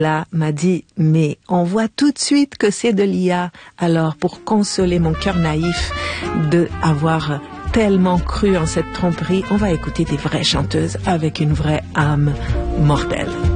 Là m'a dit, mais on voit tout de suite que c'est de l'IA. Alors, pour consoler mon cœur naïf de avoir tellement cru en cette tromperie, on va écouter des vraies chanteuses avec une vraie âme mortelle.